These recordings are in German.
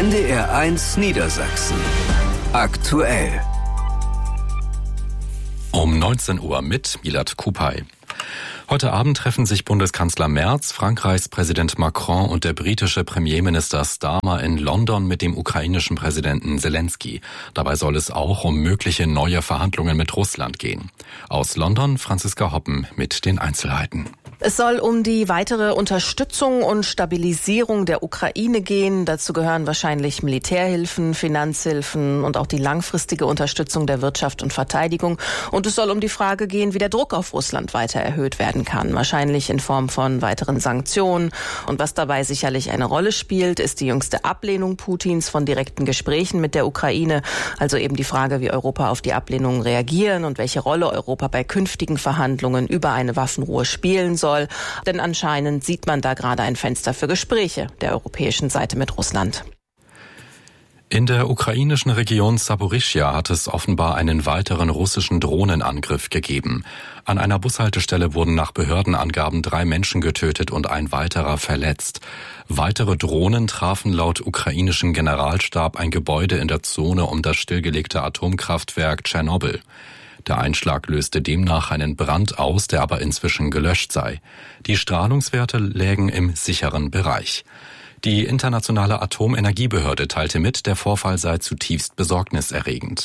NDR1 Niedersachsen. Aktuell. Um 19 Uhr mit Milad Kupay. Heute Abend treffen sich Bundeskanzler Merz, Frankreichs Präsident Macron und der britische Premierminister Starmer in London mit dem ukrainischen Präsidenten Zelensky. Dabei soll es auch um mögliche neue Verhandlungen mit Russland gehen. Aus London Franziska Hoppen mit den Einzelheiten. Es soll um die weitere Unterstützung und Stabilisierung der Ukraine gehen. Dazu gehören wahrscheinlich Militärhilfen, Finanzhilfen und auch die langfristige Unterstützung der Wirtschaft und Verteidigung. Und es soll um die Frage gehen, wie der Druck auf Russland weiter erhöht werden kann. Wahrscheinlich in Form von weiteren Sanktionen. Und was dabei sicherlich eine Rolle spielt, ist die jüngste Ablehnung Putins von direkten Gesprächen mit der Ukraine. Also eben die Frage, wie Europa auf die Ablehnung reagieren und welche Rolle Europa bei künftigen Verhandlungen über eine Waffenruhe spielen soll. Denn anscheinend sieht man da gerade ein Fenster für Gespräche der europäischen Seite mit Russland. In der ukrainischen Region Saporischschja hat es offenbar einen weiteren russischen Drohnenangriff gegeben. An einer Bushaltestelle wurden nach Behördenangaben 3 Menschen getötet und ein weiterer verletzt. Weitere Drohnen trafen laut ukrainischem Generalstab ein Gebäude in der Zone um das stillgelegte Atomkraftwerk Tschernobyl. Der Einschlag löste demnach einen Brand aus, der aber inzwischen gelöscht sei. Die Strahlungswerte lägen im sicheren Bereich. Die Internationale Atomenergiebehörde teilte mit, der Vorfall sei zutiefst besorgniserregend.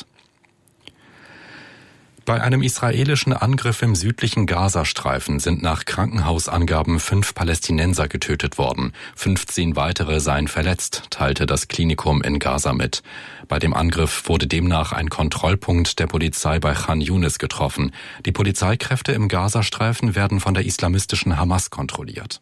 Bei einem israelischen Angriff im südlichen Gazastreifen sind nach Krankenhausangaben 5 Palästinenser getötet worden. 15 weitere seien verletzt, teilte das Klinikum in Gaza mit. Bei dem Angriff wurde demnach ein Kontrollpunkt der Polizei bei Khan Yunis getroffen. Die Polizeikräfte im Gazastreifen werden von der islamistischen Hamas kontrolliert.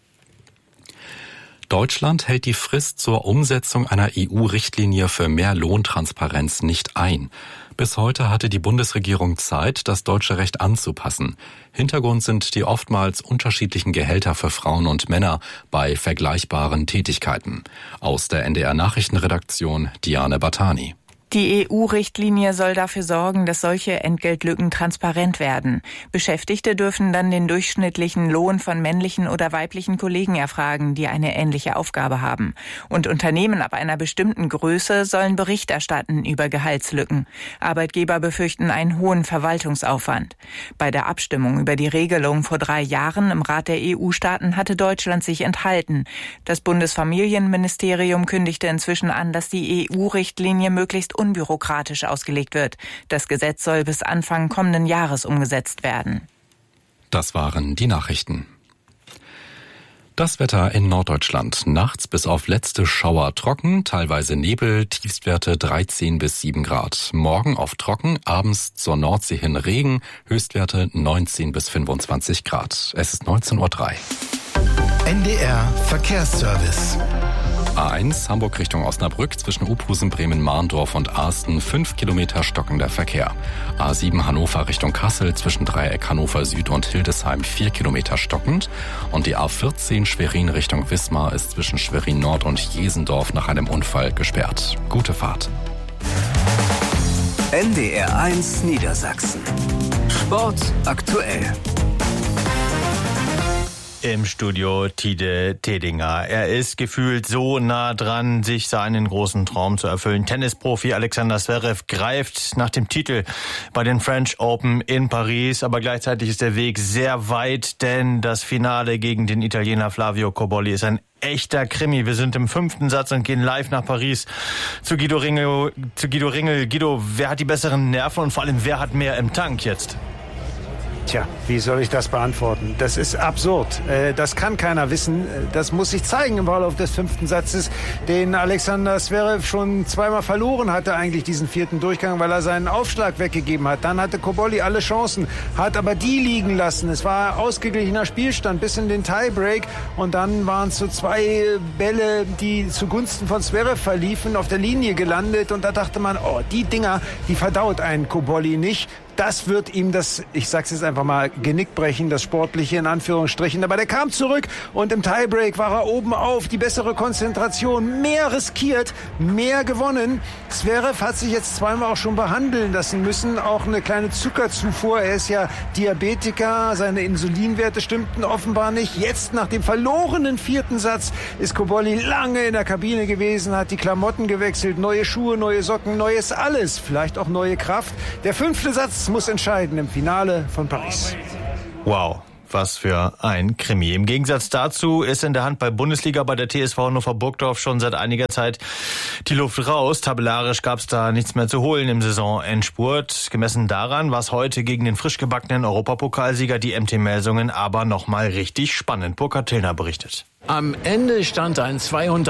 Deutschland hält die Frist zur Umsetzung einer EU-Richtlinie für mehr Lohntransparenz nicht ein. Bis heute hatte die Bundesregierung Zeit, das deutsche Recht anzupassen. Hintergrund sind die oftmals unterschiedlichen Gehälter für Frauen und Männer bei vergleichbaren Tätigkeiten. Aus der NDR-Nachrichtenredaktion Diane Batani. Die EU-Richtlinie soll dafür sorgen, dass solche Entgeltlücken transparent werden. Beschäftigte dürfen dann den durchschnittlichen Lohn von männlichen oder weiblichen Kollegen erfragen, die eine ähnliche Aufgabe haben. Und Unternehmen ab einer bestimmten Größe sollen Bericht erstatten über Gehaltslücken. Arbeitgeber befürchten einen hohen Verwaltungsaufwand. Bei der Abstimmung über die Regelung vor 3 Jahren im Rat der EU-Staaten hatte Deutschland sich enthalten. Das Bundesfamilienministerium kündigte inzwischen an, dass die EU-Richtlinie möglichst unbürokratisch ausgelegt wird. Das Gesetz soll bis Anfang kommenden Jahres umgesetzt werden. Das waren die Nachrichten. Das Wetter in Norddeutschland. Nachts bis auf letzte Schauer trocken, teilweise Nebel, Tiefstwerte 13 bis 7 Grad. Morgen oft trocken, abends zur Nordsee hin Regen, Höchstwerte 19 bis 25 Grad. Es ist 19:03 Uhr. NDR Verkehrsservice. A1 Hamburg Richtung Osnabrück zwischen Uphusen, Bremen, Mahndorf und Asten 5 Kilometer stockender Verkehr. A7 Hannover Richtung Kassel zwischen Dreieck Hannover Süd und Hildesheim 4 Kilometer stockend. Und die A14 Schwerin Richtung Wismar ist zwischen Schwerin Nord und Jesendorf nach einem Unfall gesperrt. Gute Fahrt. NDR1 Niedersachsen. Sport aktuell. Im Studio Tide Tedinger. Er ist gefühlt so nah dran, sich seinen großen Traum zu erfüllen. Tennisprofi Alexander Zverev greift nach dem Titel bei den French Open in Paris. Aber gleichzeitig ist der Weg sehr weit, denn das Finale gegen den Italiener Flavio Cobolli ist ein echter Krimi. Wir sind im 5. Satz und gehen live nach Paris zu Guido Ringel. Guido, wer hat die besseren Nerven und vor allem, wer hat mehr im Tank jetzt? Tja, wie soll ich das beantworten? Das ist absurd. Das kann keiner wissen. Das muss sich zeigen im Verlauf des 5. Satzes, den Alexander Zverev schon 2-mal verloren hatte, eigentlich diesen 4. Durchgang, weil er seinen Aufschlag weggegeben hat. Dann hatte Cobolli alle Chancen, hat aber die liegen lassen. Es war ausgeglichener Spielstand bis in den Tiebreak und dann waren es so 2 Bälle, die zugunsten von Zverev verliefen, auf der Linie gelandet und da dachte man, oh, die Dinger, die verdaut einen Cobolli nicht. Das wird ihm das, ich sag's jetzt einfach mal, Genick brechen, das Sportliche in Anführungsstrichen. Aber der kam zurück und im Tiebreak war er oben auf, die bessere Konzentration, mehr riskiert, mehr gewonnen. Zverev hat sich jetzt zweimal auch schon behandeln lassen müssen, auch eine kleine Zuckerzufuhr. Er ist ja Diabetiker, seine Insulinwerte stimmten offenbar nicht. Jetzt nach dem verlorenen 4. Satz ist Cobolli lange in der Kabine gewesen, hat die Klamotten gewechselt, neue Schuhe, neue Socken, neues alles, vielleicht auch neue Kraft. Der 5. Satz muss entscheiden im Finale von Paris. Wow. Was für ein Krimi. Im Gegensatz dazu ist in der Handball-Bundesliga bei der TSV Hannover Burgdorf schon seit einiger Zeit die Luft raus. Tabellarisch gab es da nichts mehr zu holen im Saisonendspurt. Gemessen daran war es heute gegen den frisch gebackenen Europapokalsieger die MT Melsungen aber nochmal richtig spannend. Burkhard Tillner berichtet. Am Ende stand ein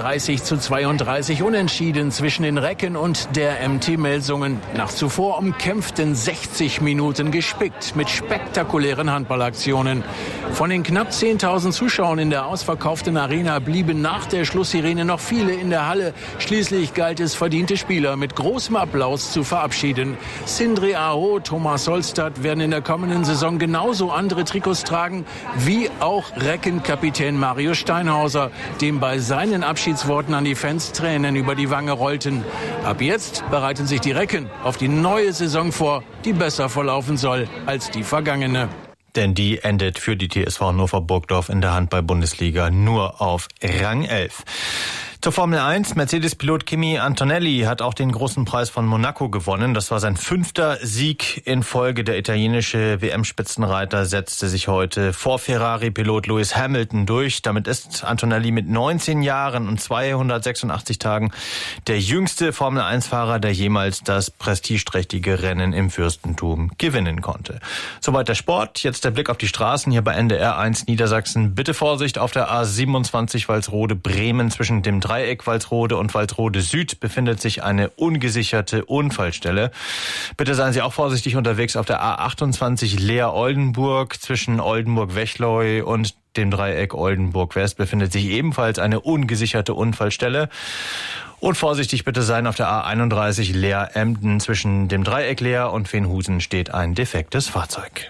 32:32 Unentschieden zwischen den Recken und der MT Melsungen. Nach zuvor umkämpften 60 Minuten gespickt mit spektakulären Handballaktionen. Von den knapp 10.000 Zuschauern in der ausverkauften Arena blieben nach der Schlusssirene noch viele in der Halle. Schließlich galt es, verdiente Spieler mit großem Applaus zu verabschieden. Sindre Aho, Thomas Solstad werden in der kommenden Saison genauso andere Trikots tragen wie auch Reckenkapitän Mario Steinhauser, dem bei seinen Abschiedsworten an die Fans Tränen über die Wange rollten. Ab jetzt bereiten sich die Recken auf die neue Saison vor, die besser verlaufen soll als die vergangene. Denn die endet für die TSV Hannover Burgdorf in der Handball-Bundesliga nur auf Rang 11. Zur Formel 1. Mercedes-Pilot Kimi Antonelli hat auch den großen Preis von Monaco gewonnen. Das war sein 5. Sieg in Folge. Der italienische WM-Spitzenreiter setzte sich heute vor Ferrari-Pilot Lewis Hamilton durch. Damit ist Antonelli mit 19 Jahren und 286 Tagen der jüngste Formel-1-Fahrer, der jemals das prestigeträchtige Rennen im Fürstentum gewinnen konnte. Soweit der Sport. Jetzt der Blick auf die Straßen hier bei NDR 1 Niedersachsen. Bitte Vorsicht auf der A27 Walsrode-Bremen zwischen dem Dreieck Walsrode und Walsrode Süd befindet sich eine ungesicherte Unfallstelle. Bitte seien Sie auch vorsichtig unterwegs auf der A28 Leer-Oldenburg. Zwischen Oldenburg-Wechleu und dem Dreieck Oldenburg-West befindet sich ebenfalls eine ungesicherte Unfallstelle. Und vorsichtig bitte sein auf der A31 Leer-Emden. Zwischen dem Dreieck Leer und Veenhusen steht ein defektes Fahrzeug.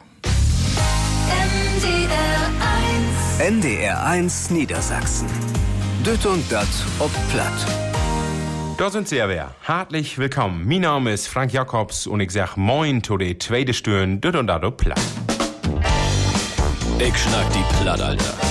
NDR 1 Niedersachsen. Düt und dat ob platt. Da sind Sie ja. Hartlich willkommen. Mein Name ist Frank Jakobs und ich sag moin zu der zweiten Stunde Düt und dat ob platt. Ich schnack die Platt, Alter.